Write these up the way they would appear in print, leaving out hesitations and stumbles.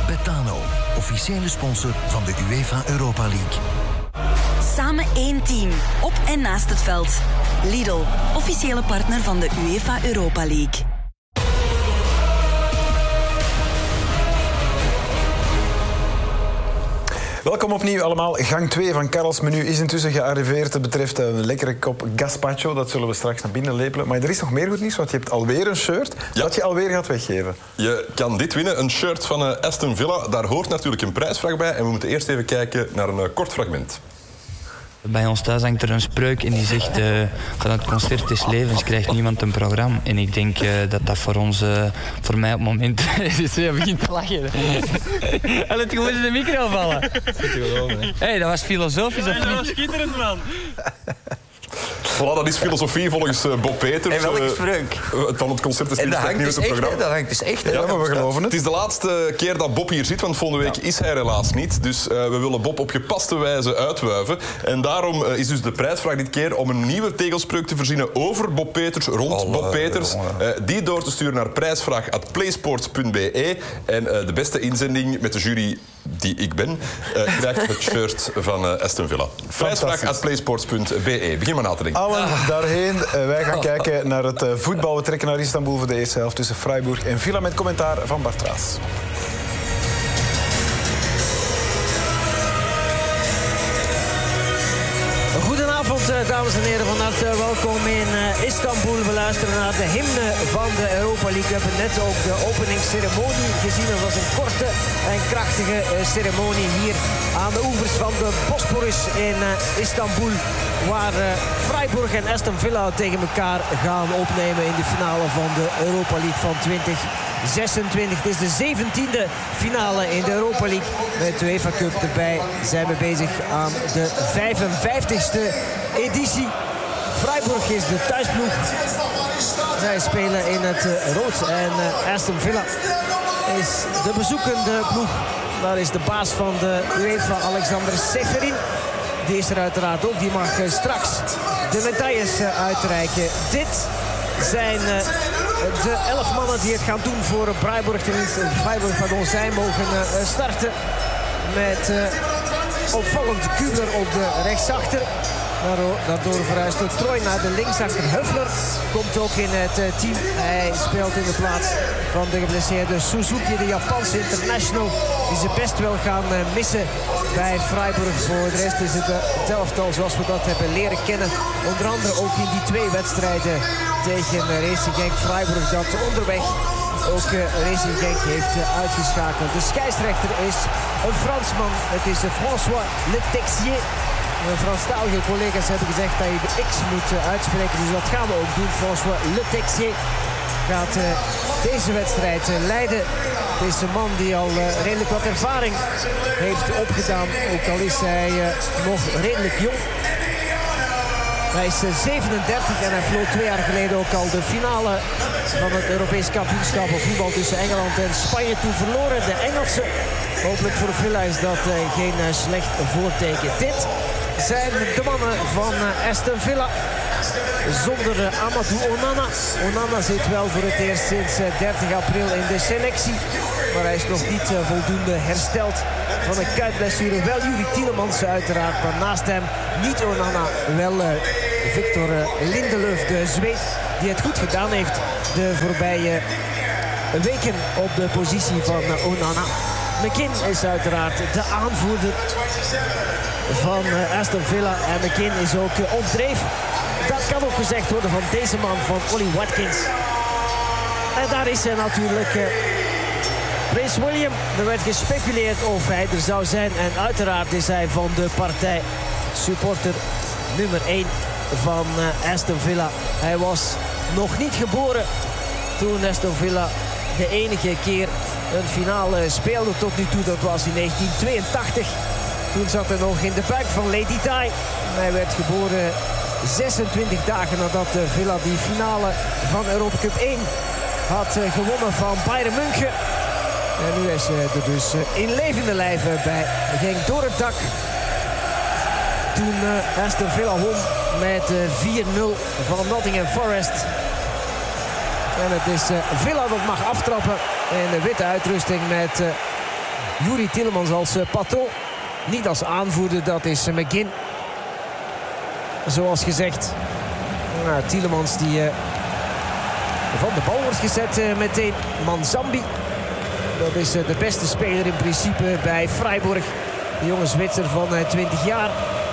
Betano, officiële sponsor van de UEFA Europa League. Samen één team, op en naast het veld. Lidl, officiële partner van de UEFA Europa League. Welkom opnieuw allemaal. Gang 2 van Karels menu is intussen gearriveerd. Het betreft een lekkere kop gazpacho. Dat zullen we straks naar binnen lepelen. Maar er is nog meer goed nieuws, want je hebt alweer een shirt dat je alweer gaat weggeven. Je kan dit winnen, een shirt van Aston Villa. Daar hoort natuurlijk een prijsvraag bij. En we moeten eerst even kijken naar een kort fragment. Bij ons thuis hangt er een spreuk en die zegt van het concert des levens krijgt niemand een programma. En ik denk dat voor ons, voor mij op het moment... Je begint te lachen. Hij liet gewoon in de micro vallen. Hé, dat was filosofisch of niet? Dat was schitterend, man. Voilà, dat is filosofie volgens Bob Peters. En welk spreuk? Van het concert des levens krijgt niemand een programma. Dat hangt dus echt. Ja, maar we geloven het. Het is de laatste keer dat Bob hier zit, want volgende week is hij er helaas niet. Dus we willen Bob op gepaste wijze uitwuiven. En daarom is dus de prijsvraag dit keer om een nieuwe tegelspreuk te verzinnen over Bob Peters, rond Bob Peters. Die door te sturen naar prijsvraag@playsports.be. En de beste inzending met de jury die ik ben, krijgt het shirt van Aston Villa. Prijsvraag@playsports.be. Begin maar na te denken. Allen daarheen. Wij gaan kijken naar het voetbal. We trekken naar Istanbul voor de eerste helft tussen Freiburg en Villa met commentaar van Bart Raas. Goedenavond, dames en heren. Van harte welkom in Istanbul. We luisteren naar de hymne van de Europa League. We hebben net ook de openingsceremonie gezien. Dat was een korte en krachtige ceremonie hier aan de oevers van de Bosporus in Istanbul. Waar Freiburg en Aston Villa tegen elkaar gaan opnemen in de finale van de Europa League van 2026. Het is de 17e finale in de Europa League. Met de UEFA Cup erbij zijn we bezig aan de 55e editie. Freiburg is de thuisploeg. Zij spelen in het rood. En Aston Villa is de bezoekende ploeg. Daar is de baas van de UEFA, Alexander Seferin. Die is er uiteraard ook. Die mag straks de medailles uitreiken. Dit zijn de 11 mannen die het gaan doen voor Freiburg. Tenminste, zij mogen starten met opvallend Kubler op de rechtsachter. Daardoor verhuist Troy naar de linksachter. Huffler komt ook in het team. Hij speelt in de plaats van de geblesseerde Suzuki, de Japanse international. Die ze best wel gaan missen bij Freiburg. Voor de rest is het elftal zoals we dat hebben leren kennen. Onder andere ook in die 2 wedstrijden tegen Racing Genk. Freiburg dat onderweg ook Racing Genk heeft uitgeschakeld. De scheidsrechter is een Fransman. Het is François Le Texier. Franstalige collega's hebben gezegd dat je de X moet uitspreken. Dus dat gaan we ook doen. François Le Texier gaat deze wedstrijd leiden. Het is een man die al redelijk wat ervaring heeft opgedaan. Ook al is hij nog redelijk jong. Hij is 37 en hij vloot 2 jaar geleden ook al de finale van het Europees kampioenschap op voetbal tussen Engeland en Spanje. Toen verloren de Engelsen. Hopelijk voor Villa is dat geen slecht voorteken. Dit zijn de mannen van Aston Villa. Zonder Amadou Onana. Onana zit wel voor het eerst sinds 30 april in de selectie. Maar hij is nog niet voldoende hersteld van een kuitblessure. Wel Juri Tielemans uiteraard, maar naast hem niet Onana. Wel Victor Lindelöf, de Zweed, die het goed gedaan heeft de voorbije weken op de positie van Onana. McKinn is uiteraard de aanvoerder van Aston Villa. En McKinn is ook ontdreven. Dat kan ook gezegd worden van deze man, van Ollie Watkins. En daar is hij natuurlijk Prins William. Er werd gespeculeerd of hij er zou zijn. En uiteraard is hij van de partij supporter nummer 1 van Aston Villa. Hij was nog niet geboren toen Aston Villa de enige keer een finale speelde tot nu toe. Dat was in 1982. Toen zat hij nog in de buik van Lady Di. Hij werd geboren 26 dagen nadat Villa die finale van Europa Cup 1 had gewonnen van Bayern München. En nu is hij er dus in levende lijven bij. Hij ging door het dak toen Aston Villa won met 4-0 van Nottingham Forest. En het is Villa dat mag aftrappen in de witte uitrusting met Youri Tielemans als patroon. Niet als aanvoerder, dat is McGinn. Zoals gezegd. Tielemans die van de bal wordt gezet meteen. Manzambi. Dat is de beste speler in principe bij Freiburg. De jonge Zwitser van 20 jaar.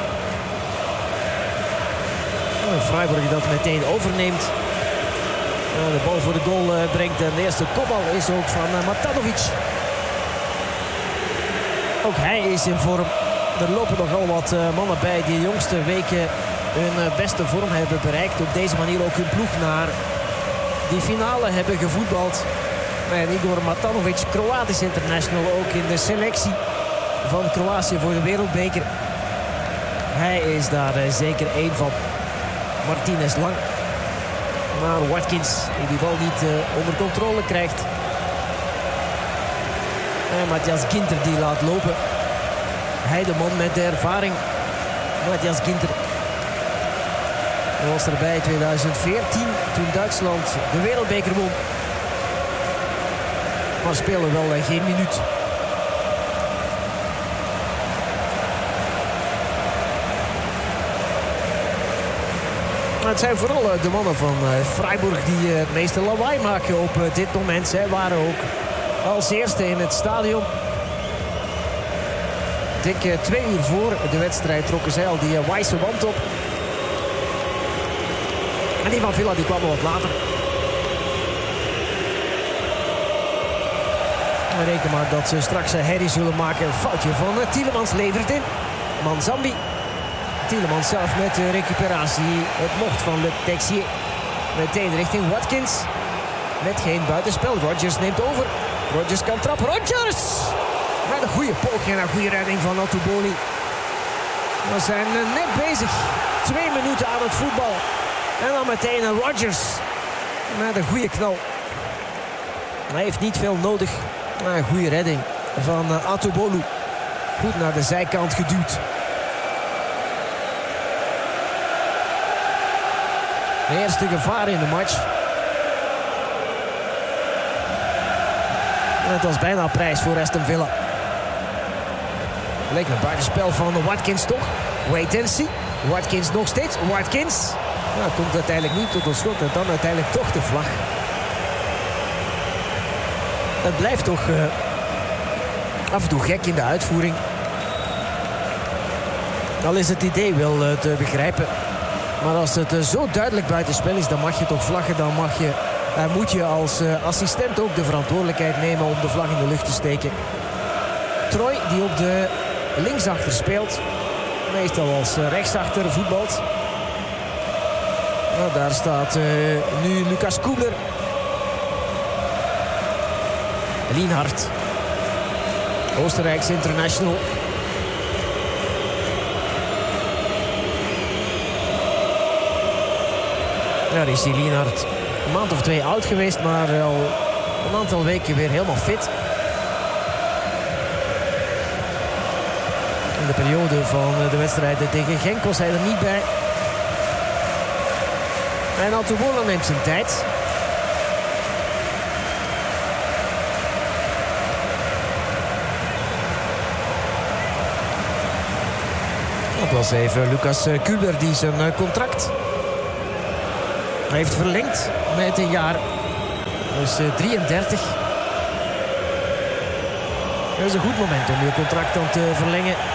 Freiburg dat meteen overneemt. De bal voor de goal brengt. En de eerste kopbal is ook van Matanovic. Ook hij is in vorm. Er lopen nogal wat mannen bij die de jongste weken hun beste vorm hebben bereikt. Op deze manier ook hun ploeg naar die finale hebben gevoetbald. En Igor Matanovic, Kroatisch international, ook in de selectie van Kroatië voor de wereldbeker. Hij is daar zeker één van. Martinez lang. Maar Watkins die bal niet onder controle krijgt. En Matthias Ginter die laat lopen. Hij de man met de ervaring. Matthias Ginter. Hij was erbij 2014 toen Duitsland de wereldbeker won. Maar spelen wel geen minuut. Het zijn vooral de mannen van Freiburg die het meeste lawaai maken op dit moment. Zij waren ook als eerste in het stadion. Dik 2 uur voor de wedstrijd trokken zij al die Weisse wand op. En die van Villa die kwam wat later. En reken maar dat ze straks herrie zullen maken. Een foutje van Tielemans levert in. Manzambi. Tielemans zelf met de recuperatie. Het mocht van Le Texier. Meteen richting Watkins. Met geen buitenspel. Rodgers neemt over. Rodgers kan trappen. Rodgers! Met een goede poging en een goede redding van Atuboli. We zijn net bezig. 2 minuten aan het voetbal. En dan meteen een Rodgers. Met een goede knal. Hij heeft niet veel nodig. Maar een goede redding van Atubolu. Goed naar de zijkant geduwd. De eerste gevaar in de match. En het was bijna prijs voor Aston Villa. Leek een buitenspel van Watkins toch. Wait and see. Watkins nog steeds. Watkins. Nou, komt uiteindelijk niet tot een schot. En dan uiteindelijk toch de vlag. Het blijft toch af en toe gek in de uitvoering. Al is het idee wel te begrijpen. Maar als het zo duidelijk buitenspel is, dan mag je toch vlaggen. Dan moet je als assistent ook de verantwoordelijkheid nemen om de vlag in de lucht te steken. Troy die op de linksachter speelt. Meestal als rechtsachter voetbalt. Nou, daar staat nu Lucas Kubler. Lienhard. Oostenrijks international. Daar is die Lienhard een maand of 2 oud geweest, maar al een aantal weken weer helemaal fit. In de periode van de wedstrijden tegen Genk was hij er niet bij. En Atubolo neemt zijn tijd. Dat was even Lucas Kubler die zijn contract heeft verlengd met een jaar. Dus 33. Dat is een goed moment om je contract dan te verlengen.